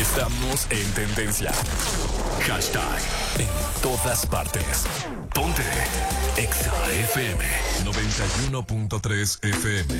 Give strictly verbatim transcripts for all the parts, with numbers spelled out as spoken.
Estamos en tendencia. Hashtag en todas partes. Ponte Exa F M noventa y uno punto tres F M.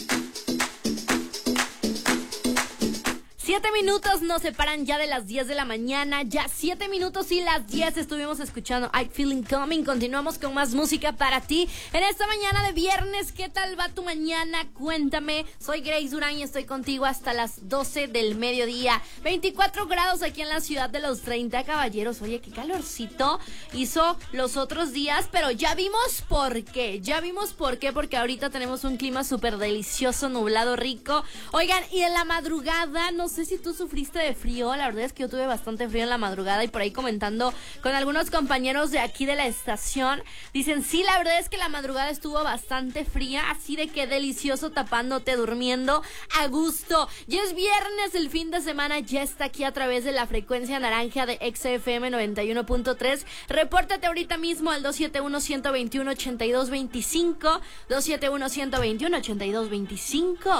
Siete minutos nos separan ya de las diez de la mañana. Ya siete minutos y las diez estuvimos escuchando I Feeling Coming. Continuamos con más música para ti en esta mañana de viernes. ¿Qué tal va tu mañana? Cuéntame. Soy Grace Durán y estoy contigo hasta las doce del mediodía. veinticuatro grados aquí en la ciudad de los treinta, caballeros. Oye, qué calorcito hizo los otros días, pero ya vimos por qué. Ya vimos por qué, porque ahorita tenemos un clima súper delicioso, nublado, rico. Oigan, y en la madrugada, no sé si tú sufriste de frío. La verdad es que yo tuve bastante frío en la madrugada, y por ahí comentando con algunos compañeros de aquí de la estación, dicen, sí, la verdad es que la madrugada estuvo bastante fría, así de que delicioso tapándote, durmiendo a gusto. Ya es viernes, el fin de semana ya está aquí a través de la frecuencia naranja de Exa F M noventa y uno punto tres. Repórtate ahorita mismo al dos siete uno, uno dos uno, ocho dos dos cinco, dos siete uno, uno dos uno, ocho dos dos cinco.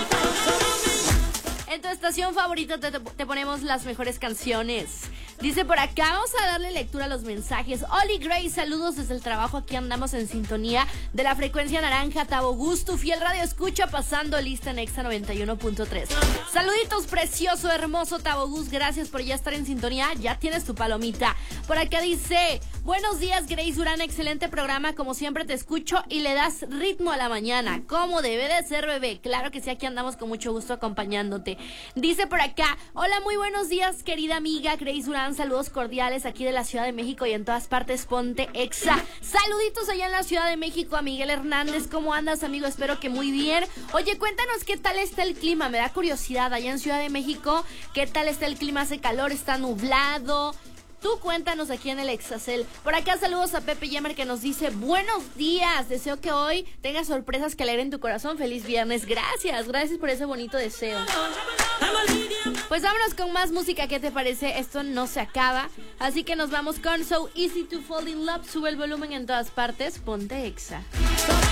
En tu estación favorita te, te ponemos las mejores canciones. Dice por acá, vamos a darle lectura a los mensajes. Oli Grace, saludos desde el trabajo. Aquí andamos en sintonía de la frecuencia naranja. Tabo Gusto, fiel radio escucha, pasando lista en Exa noventa y uno punto tres. Saluditos, precioso, hermoso Tabo Gus. Gracias por ya estar en sintonía. Ya tienes tu palomita. Por acá dice, buenos días Grace Durán, excelente programa. Como siempre te escucho y le das ritmo a la mañana. Como debe de ser, bebé. Claro que sí, aquí andamos con mucho gusto acompañándote. Dice por acá, hola, muy buenos días querida amiga Grace Durán, saludos cordiales aquí de la Ciudad de México y en todas partes ponte Exa. Saluditos allá en la Ciudad de México a Miguel Hernández. ¿Cómo andas, amigo? Espero que muy bien. Oye, cuéntanos qué tal está el clima, me da curiosidad allá en Ciudad de México. ¿Qué tal está el clima? ¿Hace calor? ¿Está nublado? Tú cuéntanos aquí en el Exacel. Por acá saludos a Pepe Yemer que nos dice, buenos días, deseo que hoy tengas sorpresas que alegren tu corazón. Feliz viernes. Gracias, gracias por ese bonito deseo. Pues vámonos con más música, ¿qué te parece? Esto no se acaba, así que nos vamos con So Easy to Fall in Love. Sube el volumen en todas partes, ponte Exa.